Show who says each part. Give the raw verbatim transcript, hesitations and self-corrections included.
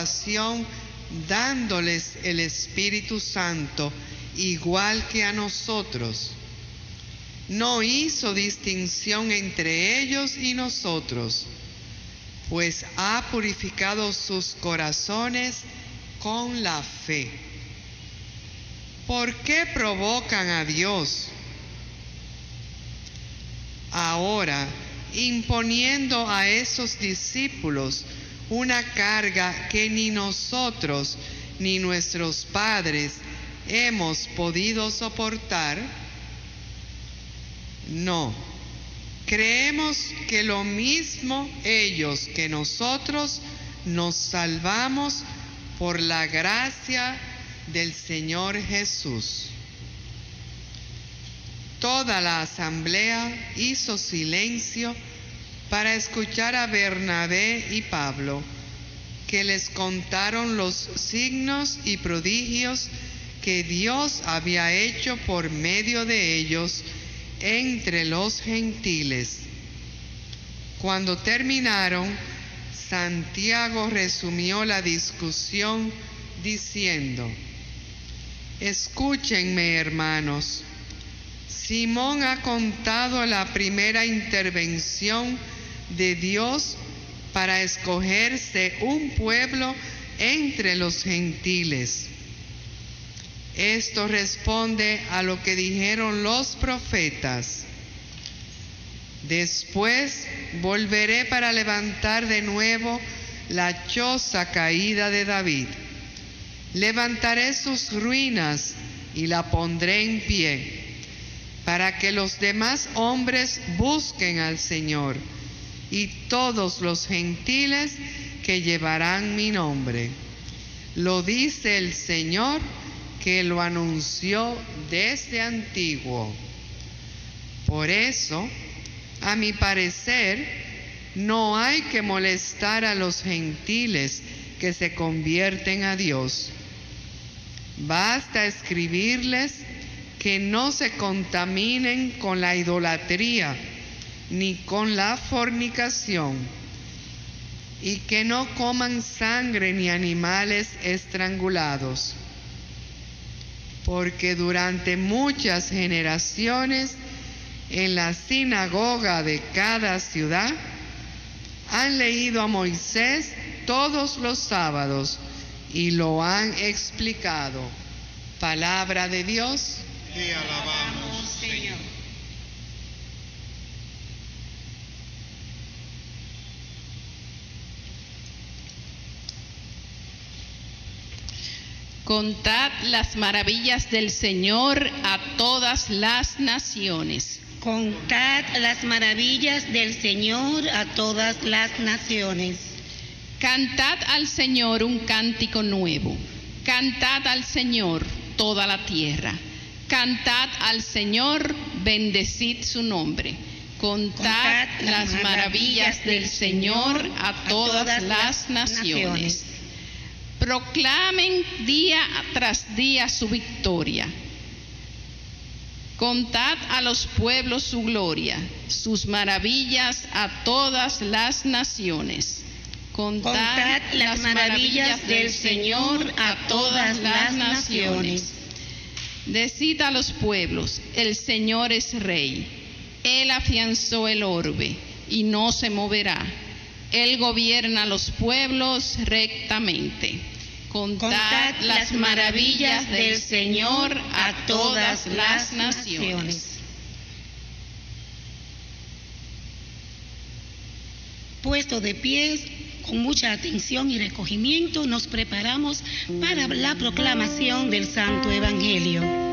Speaker 1: salvación dándoles el Espíritu Santo, igual que a nosotros. No hizo distinción entre ellos y nosotros, pues ha purificado sus corazones con la fe. ¿Por qué provocan a Dios? Ahora, imponiendo a esos discípulos una carga que ni nosotros ni nuestros padres hemos podido soportar. No, creemos que lo mismo ellos que nosotros nos salvamos por la gracia del Señor Jesús. Toda la asamblea hizo silencio para escuchar a Bernabé y Pablo, que les contaron los signos y prodigios que Dios había hecho por medio de ellos entre los gentiles. Cuando terminaron, Santiago resumió la discusión diciendo: escúchenme, hermanos. Simón ha contado la primera intervención de Dios para escogerse un pueblo entre los gentiles. Esto responde a lo que dijeron los profetas: después volveré para levantar de nuevo la choza caída de David. Levantaré sus ruinas y la pondré en pie, para que los demás hombres busquen al Señor y todos los gentiles que llevarán mi nombre. Lo dice el Señor, que lo anunció desde antiguo. Por eso, a mi parecer, no hay que molestar a los gentiles que se convierten a Dios. Basta escribirles que no se contaminen con la idolatría ni con la fornicación, y que no coman sangre ni animales estrangulados, porque durante muchas generaciones en la sinagoga de cada ciudad han leído a Moisés todos los sábados y lo han explicado. Palabra de Dios.
Speaker 2: Te alabamos, Señor.
Speaker 3: Contad las maravillas del Señor a todas las naciones.
Speaker 4: Contad las maravillas del Señor a todas las naciones.
Speaker 3: Cantad al Señor un cántico nuevo. Cantad al Señor toda la tierra. Cantad al Señor, bendecid su nombre. Contad, Contad las maravillas del Señor a todas, a todas las naciones. naciones. Proclamen día tras día su victoria. Contad a los pueblos su gloria, sus maravillas a todas las naciones. Contad,
Speaker 4: Contad las maravillas del Señor a todas las naciones.
Speaker 3: Decid a los pueblos: el Señor es Rey. Él afianzó el orbe y no se moverá. Él gobierna a los pueblos rectamente. Contad, Contad las maravillas del Señor a todas las naciones.
Speaker 4: Puesto de pies, con mucha atención y recogimiento, nos preparamos para la proclamación del Santo Evangelio.